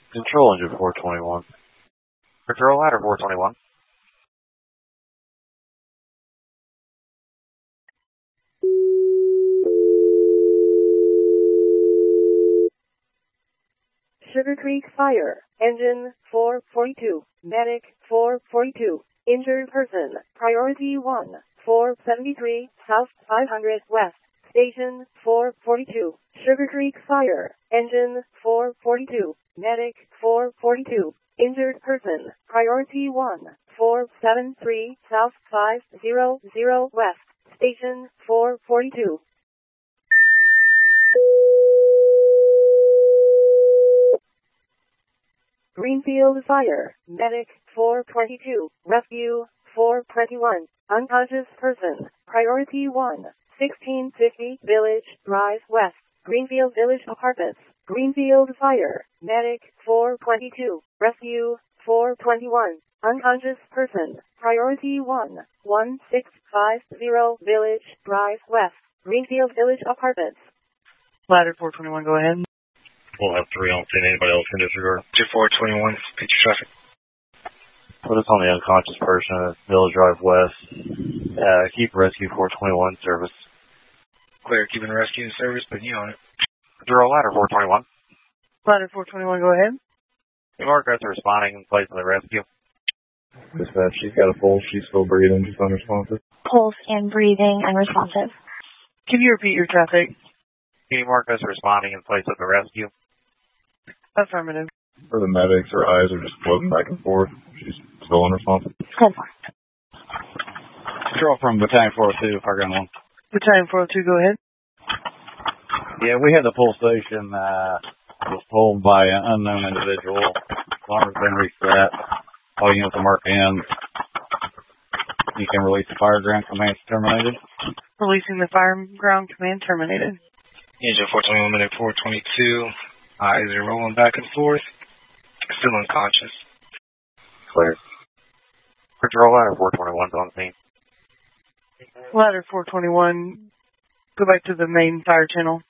Control engine 421. Control ladder 421. Sugar Creek Fire, engine 442, medic 442, injured person, priority 1, 473, south 500 west, station 442, Sugar Creek Fire, engine 442, medic 442, injured person, priority 1, 473, south 500 west, station 442. Greenfield Fire, medic 422, rescue 421, unconscious person, priority 1, 1650 Village Drive West, Greenfield Village Apartments, Greenfield Fire, medic 422, rescue 421, unconscious person, priority 1, 1650 Village Drive West, Greenfield Village Apartments. Ladder 421, go ahead. We'll have 3 on 10. Anybody else can disregard? 2421, picture traffic. Put us on the unconscious person at Village Drive West. Keep rescue 421 service. Clear, keeping rescue in service, putting you on it. Control ladder 421. Ladder 421, go ahead. Hey, Mark, that's responding in place of the rescue. Dispatch, she's got a pulse. She's still breathing, just unresponsive. Pulse and breathing unresponsive. Can you repeat your traffic? Can you mark us responding in place of the rescue? Affirmative. For the medics, her eyes are just floating back and forth. She's still unresponsive. Confirmed. Control from Battalion 402, Fargo 1. Battalion 402, go ahead. Yeah, we had the pull station was pulled by an unknown individual. Alarm has been reset. All units are marked in. You can release the fire ground command terminated. Releasing the fire ground command terminated. Engine 421, minute 422. Eyes are rolling back and forth. Still unconscious. Clear. Control ladder 421's on scene. Ladder 421, go back to the main fire channel.